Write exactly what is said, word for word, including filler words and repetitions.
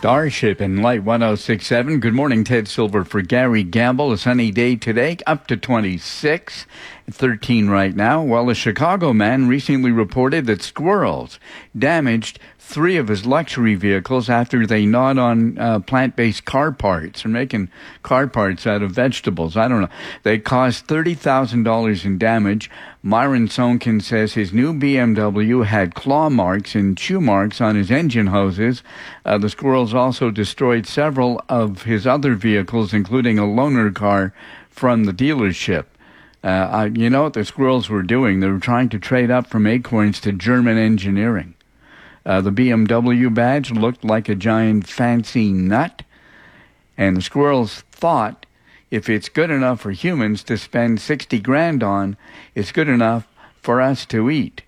Starship in Light one oh six point seven. Good morning, Ted Silver for Gary Gamble. A sunny day today, up to twenty-six, thirteen right now. Well, a Chicago man recently reported that squirrels damaged three of his luxury vehicles after they gnawed on uh, plant-based car parts. They're making car parts out of vegetables. I don't know. They caused thirty thousand dollars in damage. Myron Sonkin says his new B M W had claw marks and chew marks on his engine hoses. Uh, the squirrels also destroyed several of his other vehicles, including a loaner car from the dealership. Uh, I, you know what the squirrels were doing? They were trying to trade up from Acorns to German engineering. Uh, the B M W badge looked like a giant fancy nut, and the squirrels thought if it's good enough for humans to spend sixty grand on, it's good enough for us to eat.